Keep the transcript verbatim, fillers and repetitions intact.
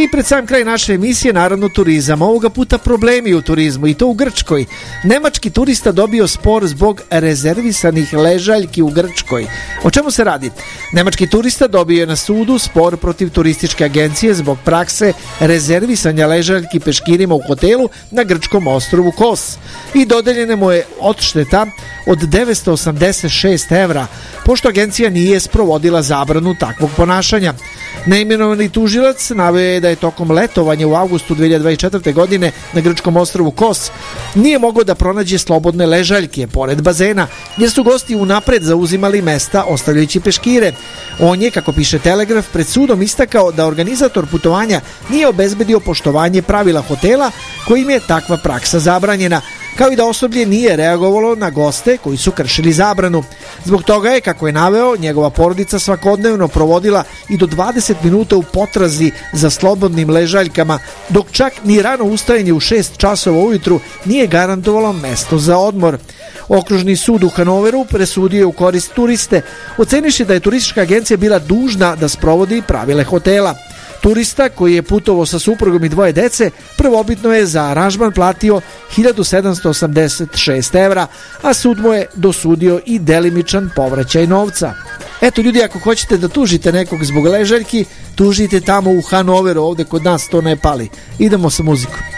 I pred sam kraj naše emisije, naravno turizam. Ovoga puta problemi u turizmu i to u Grčkoj. Nemački turista dobio spor zbog rezervisanih ležaljki u Grčkoj. O čemu se radi? Nemački turista dobio je na sudu spor protiv turističke agencije zbog prakse rezervisanja ležaljki peškirima u hotelu na grčkom ostrvu Kos. I dodeljene mu je odšteta od devetsto osamdeset šest evra, pošto agencija nije sprovodila zabranu takvog ponašanja. Neimenovani tužilac naveo je da je tokom letovanja u avgustu dve hiljade dvadeset četvrte. godine na grčkom ostrvu Kos nije mogao da pronađe slobodne ležaljke pored bazena, jer su gosti unapred zauzimali mesta ostavljajući peškire. On je, kako piše Telegraf, pred sudom istakao da organizator putovanja nije obezbedio poštovanje pravila hotela kojim je takva praksa zabranjena, kao i da osoblje nije reagovalo na goste koji su kršili zabranu. Zbog toga je, kako je naveo, njegova porodica svakodnevno provodila i do dvadeset minuta u potrazi za slobodnim ležaljkama, dok čak ni rano ustajanje u šest časova ujutru nije garantovalo mesto za odmor. Okružni sud u Hanoveru presudio je u korist turiste, oceniši da je turistička agencija bila dužna da sprovodi pravile hotela. Turista, koji je putovao sa suprugom i dvoje dece, prvobitno je za aranžman platio hiljadu sedamsto osamdeset šest evra, a sud mu je dosudio i delimičan povraćaj novca. Eto ljudi, ako hoćete da tužite nekog zbog ležaljki, tužite tamo u Hanoveru, ovde kod nas to ne pali. Idemo sa muzikom.